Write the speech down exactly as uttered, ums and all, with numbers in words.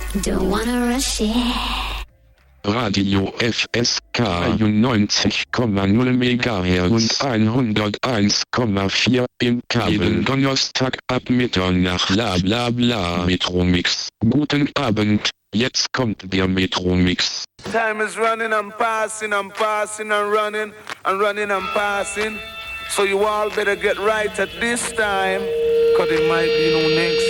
Don't wanna rush it. Radio F S K einundneunzig Komma null Megahertz und hunderteins Komma vier im Kabel. Jeden Donnerstag ab Mitternacht. Bla bla bla. Metromix. Guten Abend, jetzt kommt der Metromix. Time is running and passing and passing and running and running and passing. So you all better get right at this time, cause it might be no next.